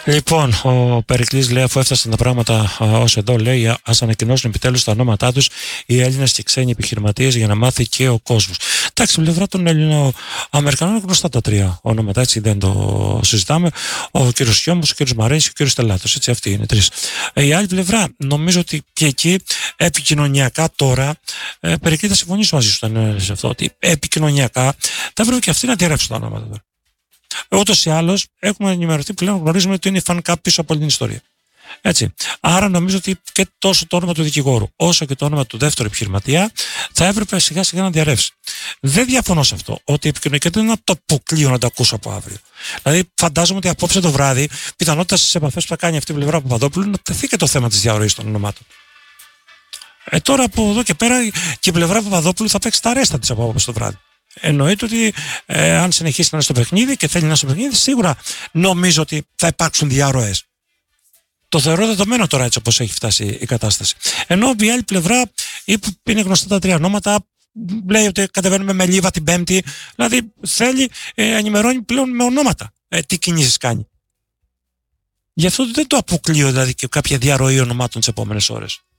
Λοιπόν, ο Περικλής λέει, αφού έφτασαν τα πράγματα ως εδώ, λέει, ας ανακοινώσουν επιτέλους τα ονόματά τους οι Έλληνες και ξένοι επιχειρηματίες για να μάθει και ο κόσμος. Εντάξει, στην πλευρά των Ελληνοαμερικανών είναι γνωστά τα τρία ονόματα, έτσι δεν το συζητάμε. Ο κύριος Σιώμος, ο κύριος Μαρέης και ο κύριος Τελάτος. Έτσι, αυτοί είναι τρεις. Η άλλη πλευρά, νομίζω ότι και εκεί επικοινωνιακά τώρα, Περικλή, θα συμφωνήσω μαζί σου σε αυτό, ότι επικοινωνιακά θα έπρεπε και αυτοί να διαρρεύσουν τα ονόματα τώρα. Ούτως ή άλλως έχουμε ενημερωθεί πλέον, γνωρίζουμε ότι είναι η fan cup πίσω από όλη την ιστορία. Έτσι. Άρα νομίζω ότι και τόσο το όνομα του δικηγόρου όσο και το όνομα του δεύτερου επιχειρηματία θα έπρεπε σιγά σιγά να διαρρεύσει. Δεν διαφωνώ σε αυτό, ότι επικοινωνιακά δεν είναι να το αποκλείω να το ακούσω από αύριο. Δηλαδή, φαντάζομαι ότι απόψε το βράδυ, πιθανότητα στις επαφές που θα κάνει αυτή η πλευρά Παπαδόπουλου, να τεθεί και το θέμα της διαρροής των ονομάτων. Τώρα από εδώ και πέρα και η πλευρά Παπαδόπουλου θα παίξει τα ρέστα της από απόψε το βράδυ. Εννοείται ότι αν συνεχίσει να είναι στο παιχνίδι και θέλει να είναι στο παιχνίδι, σίγουρα νομίζω ότι θα υπάρξουν διαρροές. Το θεωρώ δεδομένο τώρα, έτσι όπως έχει φτάσει η κατάσταση. Ενώ η άλλη πλευρά είναι γνωστά τα τρία ονόματα, λέει ότι κατεβαίνουμε με Λίβα την Πέμπτη, δηλαδή θέλει, ενημερώνει πλέον με ονόματα τι κινήσεις κάνει. Γι' αυτό δεν το αποκλείω δηλαδή και κάποια διαρροή ονομάτων τις επόμενες ώρες.